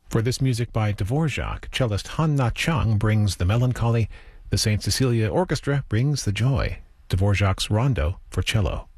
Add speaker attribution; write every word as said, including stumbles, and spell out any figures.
Speaker 1: For this music by Dvorak, cellist Han Na Chang brings the melancholy, the Saint Cecilia Orchestra brings the joy. Dvorak's Rondo for cello.